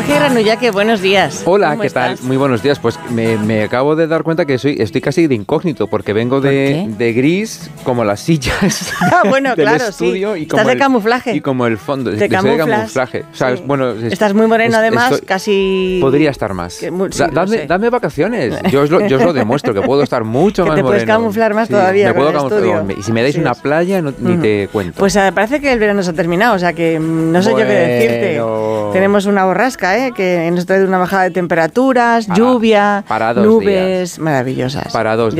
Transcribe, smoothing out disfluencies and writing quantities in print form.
Jorge Granullaque, buenos días. Hola, ¿qué tal? Muy buenos días. Pues me acabo de dar cuenta que estoy casi de incógnito porque vengo de gris como las sillas bueno, del claro, estudio sí. y como Estás de camuflaje. Y como el fondo. De de camuflas. camuflaje. O sea, Sí. bueno, Estás muy moreno además, casi... Podría estar más. Sí, lo sé. Dame vacaciones. Yo os lo demuestro, que puedo estar mucho que más te moreno. puedes camuflar más todavía me con puedo el camuflar. estudio. Y si me dais una playa, ni te cuento. Pues parece que el verano se ha terminado, o sea que no sé yo qué decirte. Tenemos una borrasca, que nos trae una bajada de temperaturas, lluvia, para 2 nubes días. maravillosas. Para 2 días.